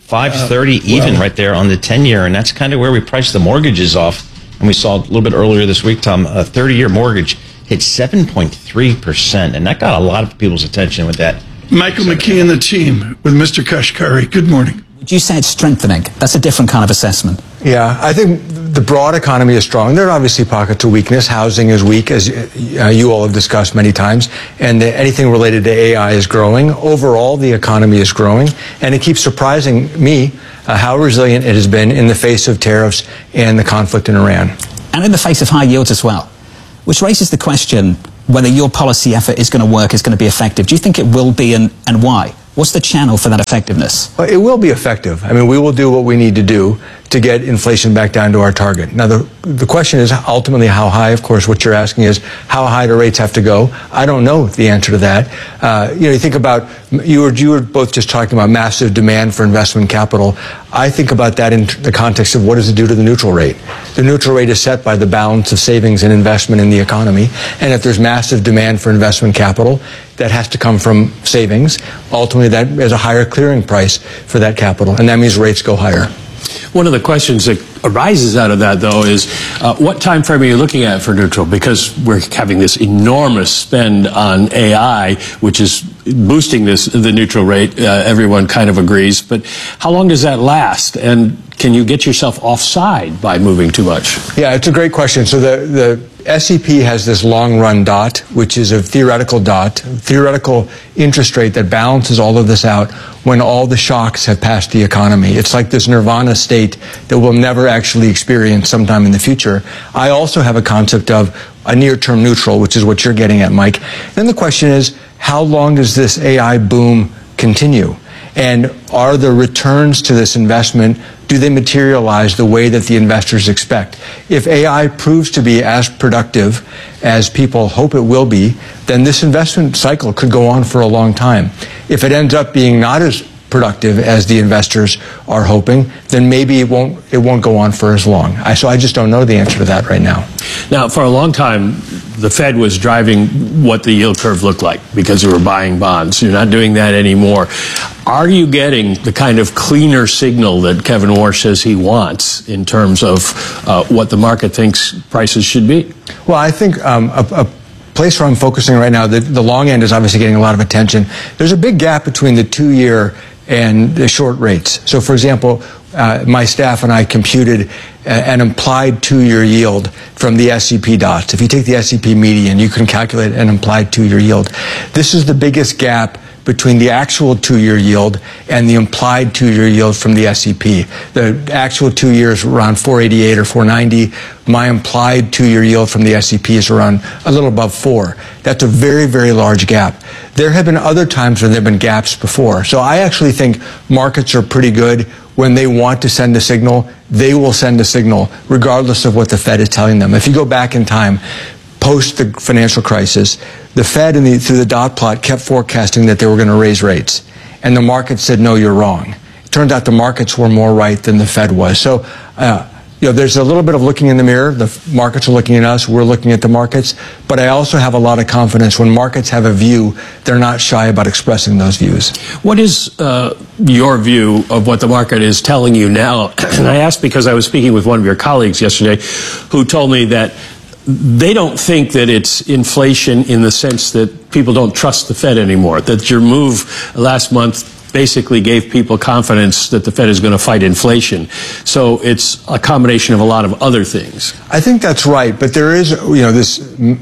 S8: five thirty
S1: Uh,
S8: even
S1: well-
S8: right there on the ten-year, and that's kind of where we priced the mortgages off. And we saw a little bit earlier this week, Tom, a thirty-year mortgage hit seven point three percent, and that got a lot of people's attention with that.
S7: Michael McKee and the team with Mister Kashkari. Good morning.
S1: Would you say it's strengthening? That's a different kind of assessment.
S2: Yeah, I think the broad economy is strong. There are obviously pockets of weakness. Housing is weak, as uh, you all have discussed many times, and uh, anything related to A I is growing. Overall, the economy is growing, and it keeps surprising me uh, how resilient it has been in the face of tariffs and the conflict in Iran.
S1: And in the face of high yields as well, which raises the question whether your policy effort is going to work, is going to be effective. Do you think it will be, and, and why? What's the channel for that effectiveness?
S2: Well, it will be effective. I mean, we will do what we need to do to get inflation back down to our target. Now, the, the question is ultimately how high. Of course, what you're asking is how high do rates have to go? I don't know the answer to that. Uh, you know, you think about, you were, you were both just talking about massive demand for investment capital. I think about that in the context of what does it do to the neutral rate? The neutral rate is set by the balance of savings and investment in the economy. And if there's massive demand for investment capital, that has to come from savings. Ultimately, that is a higher clearing price for that capital, and that means rates go higher.
S3: One of the questions that arises out of that, though, is uh, what time frame are you looking at for neutral? Because we're having this enormous spend on A I, which is boosting this the neutral rate. Uh, everyone kind of agrees, but how long does that last? And can you get yourself offside by moving too much?
S2: Yeah, it's a great question. So the the S E P has this long-run dot, which is a theoretical dot, theoretical interest rate that balances all of this out when all the shocks have passed the economy. It's like this nirvana state that we'll never actually experience sometime in the future. I also have a concept of a near-term neutral, which is what you're getting at, Mike. Then the question is, how long does this A I boom continue? And are the returns to this investment, do they materialize the way that the investors expect? If A I proves to be as productive as people hope it will be, then this investment cycle could go on for a long time. If it ends up being not as productive as the investors are hoping, then maybe it won't it won't go on for as long. I, so I just don't know the answer to that right now.
S3: Now, for a long time, the Fed was driving what the yield curve looked like because they were buying bonds. You're not doing that anymore. Are you getting the kind of cleaner signal that Kevin Warsh says he wants in terms of uh, what the market thinks prices should be?
S2: Well, I think um, a, a place where I'm focusing right now, the, the long end is obviously getting a lot of attention. There's a big gap between the two-year and the short rates. So, for example, uh, my staff and I computed a, an implied two-year yield from the S E P dots. If you take the S E P median, you can calculate an implied two-year yield. This is the biggest gap between the actual two-year yield and the implied two-year yield from the S E P. The actual two years around four eighty-eight or four ninety. My implied two-year yield from the S E P is around a little above four. That's a very, very large gap. There have been other times when there have been gaps before. So I actually think markets are pretty good. When they want to send a signal, they will send a signal regardless of what the Fed is telling them. If you go back in time, post the financial crisis, the Fed and the, through the dot plot kept forecasting that they were going to raise rates. And the market said, no, you're wrong. It turns out the markets were more right than the Fed was. So, uh, you know, there's a little bit of looking in the mirror. The markets are looking at us. We're looking at the markets. But I also have a lot of confidence when markets have a view, they're not shy about expressing those views.
S3: What is uh, your view of what the market is telling you now? And I asked because I was speaking with one of your colleagues yesterday who told me that they don't think that it's inflation in the sense that people don't trust the Fed anymore, that your move last month basically gave people confidence that the Fed is going to fight inflation. So it's a combination of a lot of other things.
S2: I think that's right, but there is, you know, this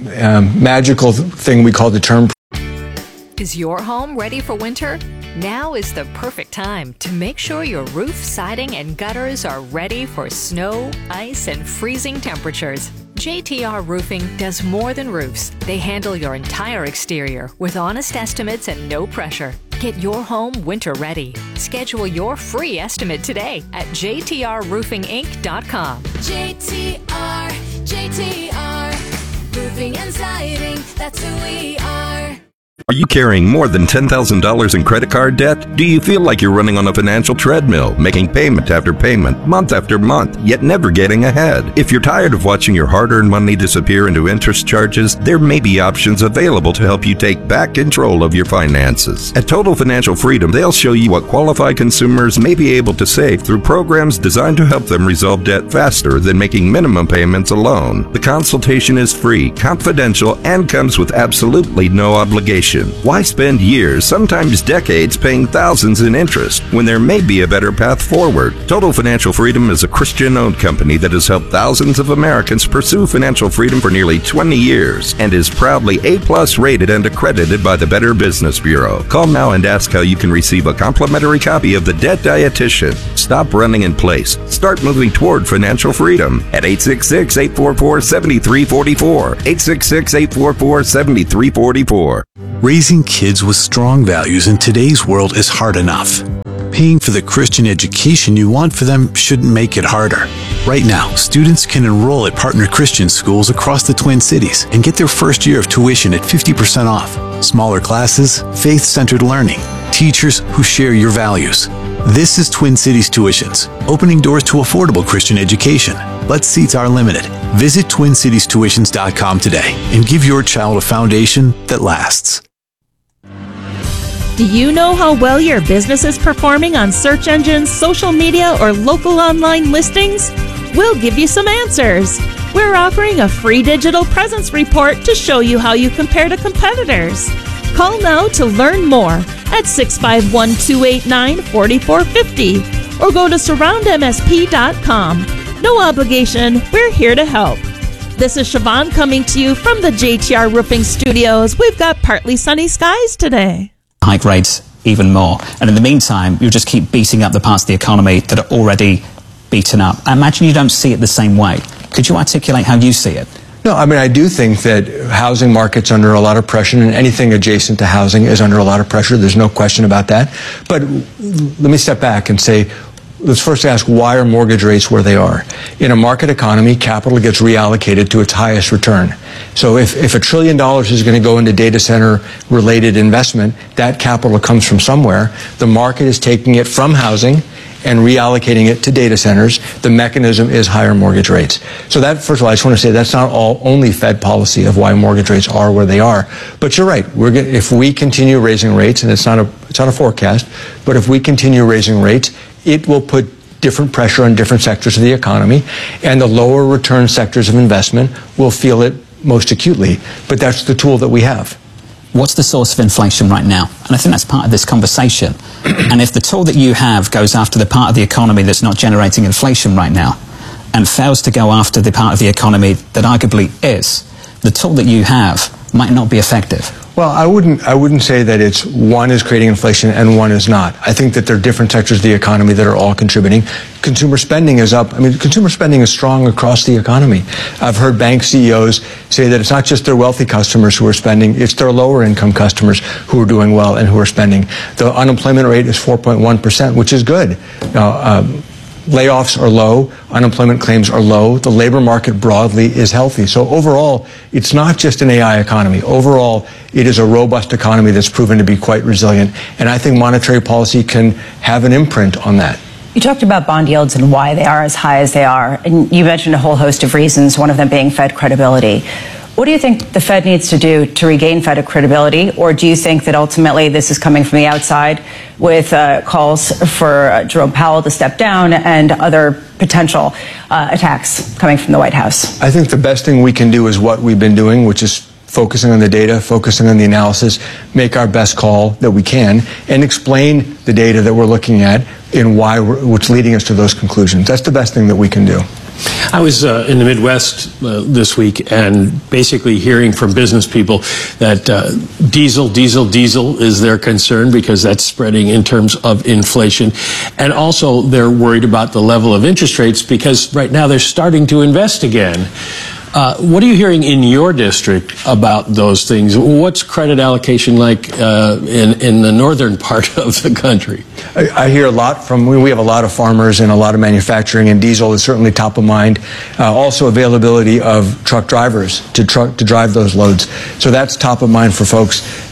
S2: um, magical thing we call the term.
S24: Is your home ready for winter? Now is the perfect time to make sure your roof, siding, and gutters are ready for snow, ice, and freezing temperatures. J T R Roofing does more than roofs. They handle your entire exterior with honest estimates and no pressure. Get your home winter ready. Schedule your free estimate today at j t r roofing inc dot com.
S25: J T R, J T R, roofing and siding, that's who we are.
S4: Are you carrying more than ten thousand dollars in credit card debt? Do you feel like you're running on a financial treadmill, making payment after payment, month after month, yet never getting ahead? If you're tired of watching your hard-earned money disappear into interest charges, there may be options available to help you take back control of your finances. At Total Financial Freedom, they'll show you what qualified consumers may be able to save through programs designed to help them resolve debt faster than making minimum payments alone. The consultation is free, confidential, and comes with absolutely no obligation. Why spend years, sometimes decades, paying thousands in interest when there may be a better path forward? Total Financial Freedom is a Christian-owned company that has helped thousands of Americans pursue financial freedom for nearly twenty years and is proudly A plus rated and accredited by the Better Business Bureau. Call now and ask how you can receive a complimentary copy of The Debt Dietitian. Stop running in place. Start moving toward financial freedom at eight six six, eight four four, seven three four four. eight six six, eight four four, seven three four four.
S5: Raising kids with strong values in today's world is hard enough. Paying for the Christian education you want for them shouldn't make it harder. Right now, students can enroll at partner Christian schools across the Twin Cities and get their first year of tuition at fifty percent off. Smaller classes, faith-centered learning, teachers who share your values. This is Twin Cities Tuitions, opening doors to affordable Christian education. But seats are limited. Visit twin cities tuitions dot com today and give your child a foundation that lasts.
S6: Do you know how well your business is performing on search engines, social media, or local online listings? We'll give you some answers. We're offering a free digital presence report to show you how you compare to competitors. Call now to learn more at six five one, two eight nine, four four five zero or go to surround m s p dot com. No obligation, we're here to help. This is Siobhan coming to you from the J T R Roofing Studios. We've got partly sunny skies today.
S1: Hike rates even more. And in the meantime, you'll just keep beating up the parts of the economy that are already beaten up. I imagine you don't see it the same way. Could you articulate how you see it?
S2: No, I mean, I do think that housing market's under a lot of pressure, and anything adjacent to housing is under a lot of pressure. There's no question about that. But let me step back and say, let's first ask, why are mortgage rates where they are? In a market economy, capital gets reallocated to its highest return. So if, if a trillion dollars is going to go into data center related investment, that capital comes from somewhere. The market is taking it from housing and reallocating it to data centers. The mechanism is higher mortgage rates. So that, first of all, I just want to say that's not all only Fed policy of why mortgage rates are where they are. But you're right. We're gonna, if we continue raising rates, and it's not a it's not a forecast, but if we continue raising rates, it will put different pressure on different sectors of the economy, and the lower return sectors of investment will feel it most acutely. But that's the tool that we have.
S1: What's the source of inflation right now? And I think that's part of this conversation. And if the tool that you have goes after the part of the economy that's not generating inflation right now, and fails to go after the part of the economy that arguably is, the tool that you have might not be effective.
S2: Well, I wouldn't, I wouldn't say that it's one is creating inflation and one is not. I think that there are different sectors of the economy that are all contributing. Consumer spending is up. I mean, consumer spending is strong across the economy. I've heard bank C E Os say that it's not just their wealthy customers who are spending, it's their lower income customers who are doing well and who are spending. The unemployment rate is four point one percent, which is good. Now, um, layoffs are low, unemployment claims are low, the labor market broadly is healthy. So overall, it's not just an A I economy. Overall, it is a robust economy that's proven to be quite resilient. And I think monetary policy can have an imprint on that.
S11: You talked about bond yields and why they are as high as they are. And you mentioned a whole host of reasons, one of them being Fed credibility. What do you think the Fed needs to do to regain Fed credibility? Or do you think that ultimately this is coming from the outside with uh, calls for uh, Jerome Powell to step down and other potential uh, attacks coming from the White House?
S2: I think the best thing we can do is what we've been doing, which is focusing on the data, focusing on the analysis, make our best call that we can, and explain the data that we're looking at and why we're, what's leading us to those conclusions. That's the best thing that we can do.
S3: I was uh, in the Midwest uh, this week and basically hearing from business people that uh, diesel, diesel, diesel is their concern because that's spreading in terms of inflation. And also they're worried about the level of interest rates because right now they're starting to invest again. Uh, what are you hearing in your district about those things? What's credit allocation like uh, in, in the northern part of the country?
S2: I, I hear a lot from, we have a lot of farmers and a lot of manufacturing, and diesel is certainly top of mind. Uh, also availability of truck drivers to truck to drive those loads. So that's top of mind for folks. Uh,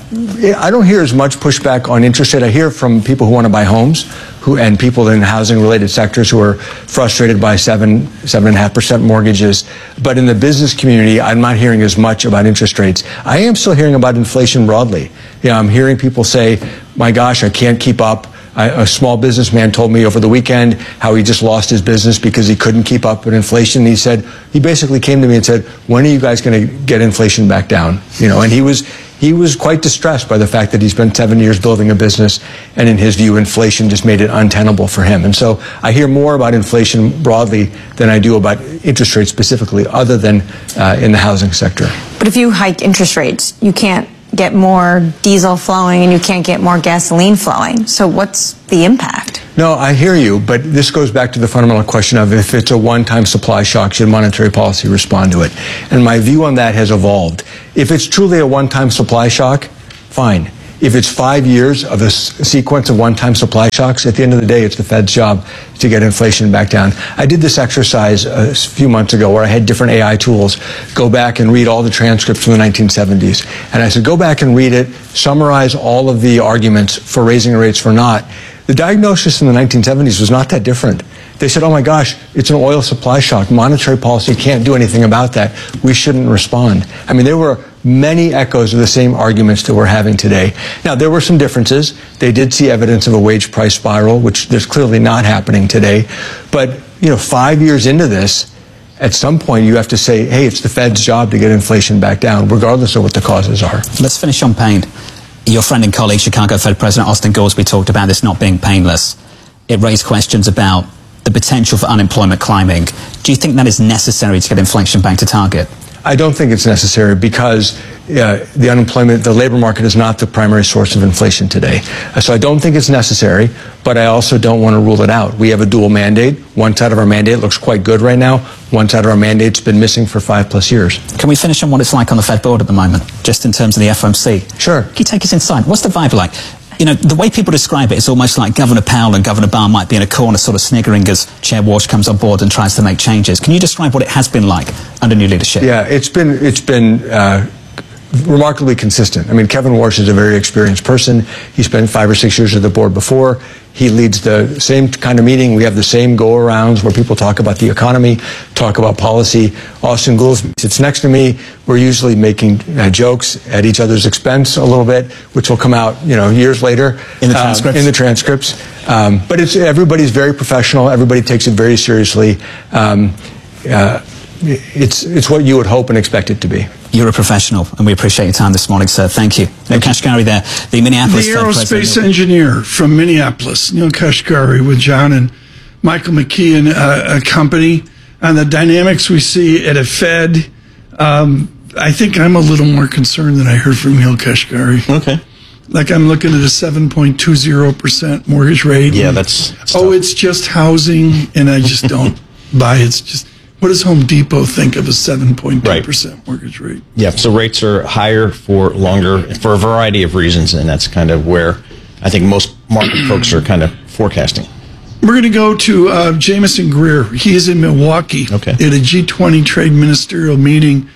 S2: I don't hear as much pushback on interest rate. I hear from people who want to buy homes, who and people in housing-related sectors who are frustrated by seven, seven and a half percent mortgages. But in the business community, I'm not hearing as much about interest rates. I am still hearing about inflation broadly. You know, I'm hearing people say, "My gosh, I can't keep up." I, a small businessman told me over the weekend how he just lost his business because he couldn't keep up with inflation. He said, he basically came to me and said, "When are you guys going to get inflation back down?" You know, and he was he was quite distressed by the fact that he spent seven years building a business, and in his view, inflation just made it untenable for him. And so I hear more about inflation broadly than I do about interest rates specifically, other than uh, in the housing sector.
S12: But if you hike interest rates, you can't get more diesel flowing and you can't get more gasoline flowing. So what's the impact?
S2: No, I hear you, but this goes back to the fundamental question of if it's a one-time supply shock, should monetary policy respond to it? And my view on that has evolved. If it's truly a one-time supply shock, fine. If it's five years of a s- sequence of one-time supply shocks, at the end of the day, it's the Fed's job to get inflation back down. I did this exercise a few months ago where I had different A I tools go back and read all the transcripts from the nineteen seventies. And I said, go back and read it, summarize all of the arguments for raising rates for not. The diagnosis in the nineteen seventies was not that different. They said, oh my gosh, it's an oil supply shock. Monetary policy can't do anything about that. We shouldn't respond. I mean, there were many echoes of the same arguments that we're having today. Now, there were some differences. They did see evidence of a wage price spiral, which there's clearly not happening today. But, you know, five years into this, at some point you have to say, hey, it's the Fed's job to get inflation back down, regardless of what the causes are.
S1: Let's finish on pain. Your friend and colleague, Chicago Fed President Austin Goolsbee, talked about this not being painless. It raised questions about the potential for unemployment climbing. Do you think that is necessary to get inflation back to target?
S2: I don't think it's necessary because uh, the unemployment, the labor market is not the primary source of inflation today. Uh, so I don't think it's necessary, but I also don't want to rule it out. We have a dual mandate. One side of our mandate looks quite good right now. One side of our mandate's been missing for five plus years.
S1: Can we finish on what it's like on the Fed board at the moment, just in terms of the F O M C?
S2: Sure.
S1: Can you take us inside? What's the vibe like? You know, the way people describe it, it's almost like Governor Powell and Governor Barr might be in a corner sort of sniggering as Chair Walsh comes on board and tries to make changes. Can you describe what it has been like under new leadership?
S2: Yeah, it's been, it's been uh, remarkably consistent. I mean, Kevin Walsh is a very experienced person. He spent five or six years at the board before. He leads the same kind of meeting. We have the same go-arounds where people talk about the economy, talk about policy. Austin Goolsbee sits next to me. We're usually making uh, jokes at each other's expense a little bit, which will come out, you know, years later
S1: in the transcripts.
S2: Um, in the transcripts. Um, but it's everybody's very professional. Everybody takes it very seriously. Um, uh, it's it's what you would hope and expect it to be.
S1: You're a professional, and we appreciate your time this morning, sir. Thank you. Neil Kashkari there, the Minneapolis
S7: The
S1: Fed
S7: aerospace
S1: president.
S7: engineer from Minneapolis, Neil Kashkari, with John and Michael McKee and uh, a company on the dynamics we see at a Fed. Um, I think I'm a little more concerned than I heard from Neil Kashkari.
S8: Okay.
S7: Like I'm looking at a seven point two zero percent mortgage rate.
S8: Yeah, that's, that's
S7: oh,
S8: tough.
S7: it's just housing, and I just don't buy it. It's just, what does Home Depot think of a seven point two percent right. mortgage rate?
S8: Yeah, so rates are higher for longer for a variety of reasons, and that's kind of where I think most market folks are kind of forecasting.
S7: We're going to go to uh, Jameson Greer. He is in Milwaukee
S8: okay.
S7: at a G twenty trade ministerial meeting.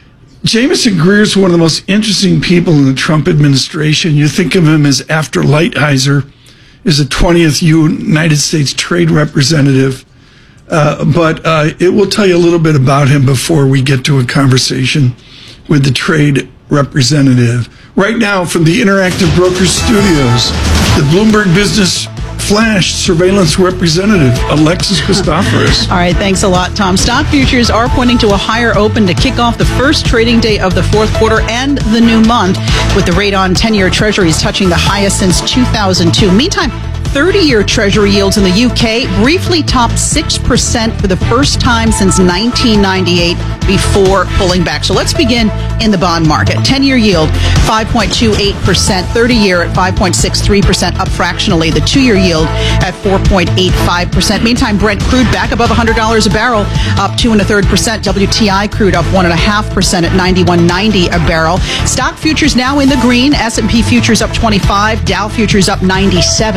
S7: Jameson Greer is one of the most interesting people in the Trump administration. You think of him as after Lighthizer, is a twentieth United States trade representative. Uh, but uh, it will tell you a little bit about him before we get to a conversation with the trade representative. Right now, from the Interactive Brokers Studios, the Bloomberg Business Flash surveillance representative, Alexis Christoforous.
S9: All right, thanks a lot, Tom. Stock futures are pointing to a higher open to kick off the first trading day of the fourth quarter and the new month, with the rate on ten-year treasuries touching the highest since two thousand two. Meantime, thirty-year Treasury yields in the U K briefly topped six percent for the first time since nineteen ninety-eight before pulling back. So let's begin in the bond market. ten-year yield, five point two eight percent. thirty-year at five point six three percent, up fractionally. The two-year yield at four point eight five percent. Meantime, Brent crude back above one hundred dollars a barrel, up two and a third percent. W T I crude up one and a half percent at ninety-one ninety a barrel. Stock futures now in the green. S and P futures up twenty-five. Dow futures up ninety-seven.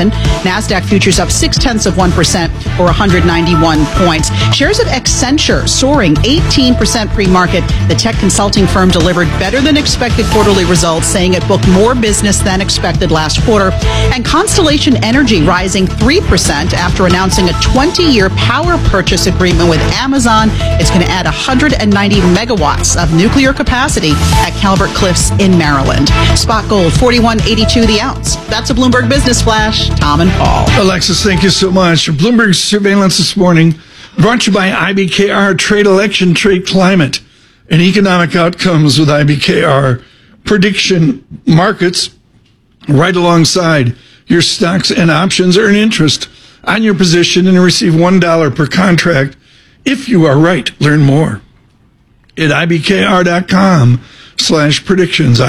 S9: NASDAQ futures up six tenths of one percent or one hundred ninety-one points. Shares of Accenture soaring eighteen percent pre-market. The tech consulting firm delivered better than expected quarterly results, saying it booked more business than expected last quarter. And Constellation Energy rising three percent after announcing a twenty-year power purchase agreement with Amazon. It's going to add one hundred ninety megawatts of nuclear capacity at Calvert Cliffs in Maryland. Spot gold forty-one eighty-two the ounce. That's a Bloomberg Business Flash. Tom and Paul.
S7: Alexis, thank you so much. Bloomberg Surveillance this morning brought to you by I B K R, Trade Election, Trade Climate, and Economic Outcomes with I B K R. Prediction markets right alongside your stocks and options. Earn interest on your position and receive one dollar per contract if you are right. Learn more at ibkr.com slash predictions.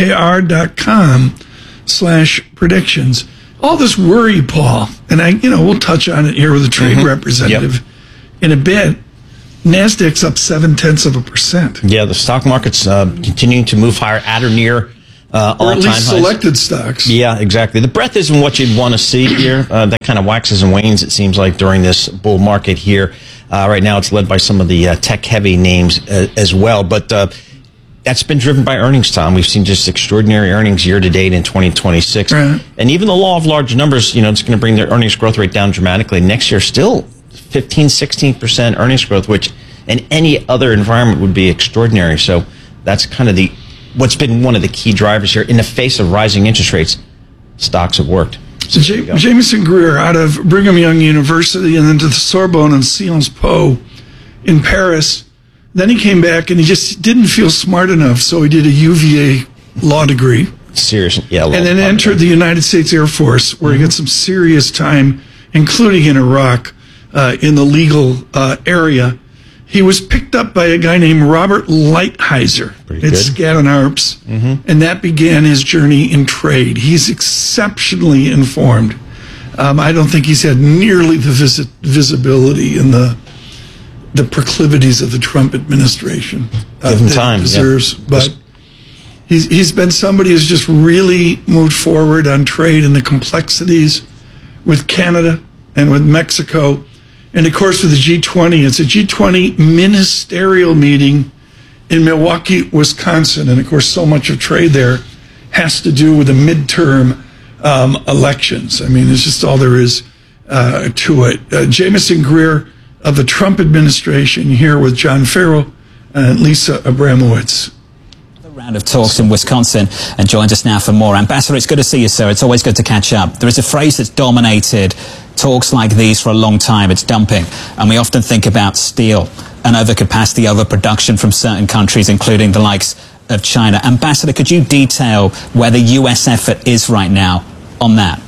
S7: ibkr.com slash predictions. All this worry, Paul, and I, you know, we'll touch on it here with a trade mm-hmm. representative yep. in a bit. NASDAQ's up seven tenths of a percent.
S8: Yeah, the stock market's uh, continuing to move higher at or near uh, all-time highs.
S7: Or at least selected stocks.
S8: Yeah, exactly. The breadth isn't what you'd want to see here. Uh, that kind of waxes and wanes, it seems like, during this bull market here. Uh, right now, it's led by some of the uh, tech-heavy names uh, as well. But uh, that's been driven by earnings, Tom. We've seen just extraordinary earnings year-to-date in twenty twenty-six. Right. And even the law of large numbers, you know, it's going to bring their earnings growth rate down dramatically. Next year, still fifteen, sixteen percent earnings growth, which in any other environment would be extraordinary. So that's kind of the what's been one of the key drivers here. In the face of rising interest rates, stocks have worked.
S7: So J- Jameson Greer out of Brigham Young University and then to the Sorbonne and Sciences Po in Paris. Then he came back and he just didn't feel smart enough, so he did a U V A law degree.
S8: Serious, yeah.
S7: And then entered the United States Air Force, where mm-hmm. he got some serious time, including in Iraq, uh, in the legal uh, area. He was picked up by a guy named Robert Lighthizer at Skadden Arps, mm-hmm. and that began his journey in trade. He's exceptionally informed. Um, I don't think he's had nearly the vis- visibility in the the proclivities of the Trump administration uh,
S8: Give him
S7: that
S8: time,
S7: he deserves.
S8: Yeah.
S7: But he's he's been somebody who's just really moved forward on trade and the complexities with Canada and with Mexico. And of course, with the G twenty, it's a G twenty ministerial meeting in Milwaukee, Wisconsin. And of course, so much of trade there has to do with the midterm um, elections. I mean, it's just all there is uh, to it. Uh, Jameson Greer of the Trump administration here with John Farrell and Lisa Abramowitz.
S1: Round of talks in Wisconsin and joins us now for more. Ambassador, it's good to see you, sir. It's always good to catch up. There is a phrase that's dominated talks like these for a long time. It's dumping. And we often think about steel and overcapacity, overproduction from certain countries, including the likes of China. Ambassador, could you detail where the U S effort is right now on that?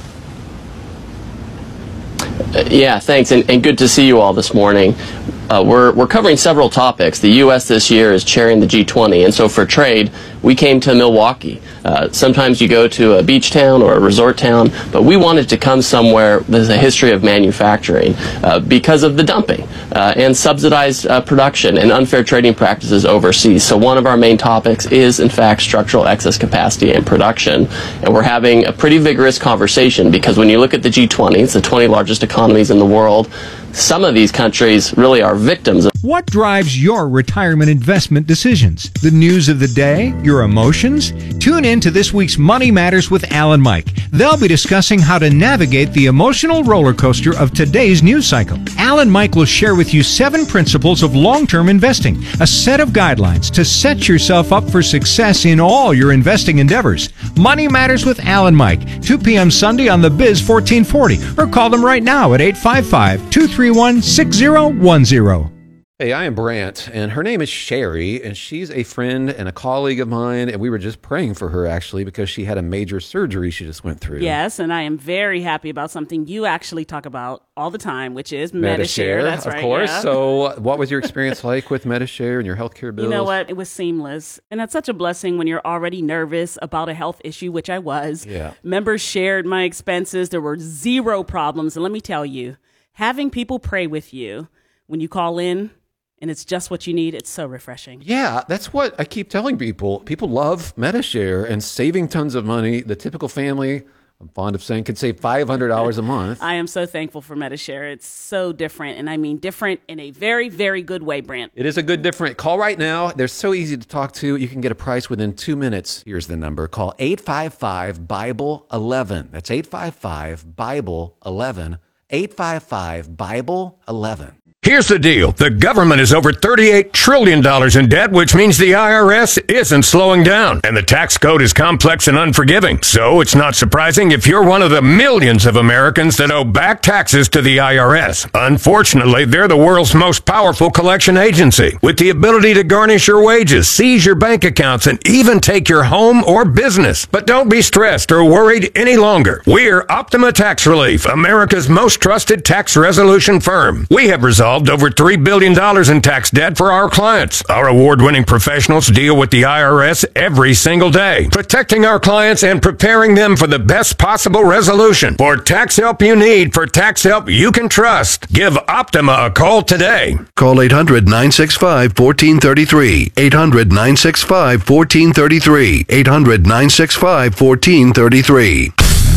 S10: Uh, yeah, thanks, and, and good to see you all this morning. Uh, we're, we're covering several topics. The U S this year is chairing the G twenty, and so for trade, we came to Milwaukee. Uh, sometimes you go to a beach town or a resort town, but we wanted to come somewhere there's a history of manufacturing uh, because of the dumping uh, and subsidized uh, production and unfair trading practices overseas. So one of our main topics is, in fact, structural excess capacity and production. And we're having a pretty vigorous conversation because when you look at the G twenty, it's the twenty largest economies in the world. Some of these countries really are victims of.
S13: What drives your retirement investment decisions? The news of the day? Your emotions? Tune in to this week's Money Matters with Al and Mike. They'll be discussing how to navigate the emotional roller coaster of today's news cycle. Al and Mike will share with you seven principles of long-term investing, a set of guidelines to set yourself up for success in all your investing endeavors. Money Matters with Al and Mike, two p.m. Sunday on the Biz fourteen forty, or call them right now at eight five five, two three one, six zero one zero.
S14: Hey, I am Brant, and her name is Sherry, and she's a friend and a colleague of mine, and we were just praying for her, actually, because she had a major surgery she just went through.
S15: Yes, and I am very happy about something you actually talk about all the time, which is Medi-Share. That's
S14: of
S15: right,
S14: course.
S15: yeah.
S14: So what was your experience like with Medi-Share and your healthcare bills?
S15: You know what? It was seamless, and it's such a blessing when you're already nervous about a health issue, which I was.
S14: Yeah.
S15: Members shared my expenses. There were zero problems, and let me tell you, having people pray with you when you call in, and it's just what you need, it's so refreshing.
S14: Yeah, that's what I keep telling people. People love Medi-Share and saving tons of money. The typical family I'm fond of saying could save five hundred dollars a month.
S15: I am so thankful for Medi-Share. It's so different, and I mean different in a very, very good way, Brant.
S14: It is a good different. Call right now. They're so easy to talk to. You can get a price within two minutes. Here's the number. Call eight five five, Bible eleven. That's eight five five, Bible eleven. eight five five, Bible eleven.
S16: Here's the deal. The government is over thirty-eight trillion dollars in debt, which means the I R S isn't slowing down. And the tax code is complex and unforgiving. So it's not surprising if you're one of the millions of Americans that owe back taxes to the I R S. Unfortunately, they're the world's most powerful collection agency, with the ability to garnish your wages, seize your bank accounts, and even take your home or business. But don't be stressed or worried any longer. We're Optima Tax Relief, America's most trusted tax resolution firm. We have resolved over three billion dollars in tax debt for our clients. Our award-winning professionals deal with the I R S every single day, protecting our clients and preparing them for the best possible resolution. For tax help you need, for tax help you can trust, give Optima a call today.
S17: Call eight hundred, nine six five, one four three three. eight hundred, nine six five, one four three three. eight hundred, nine six five, one four three three.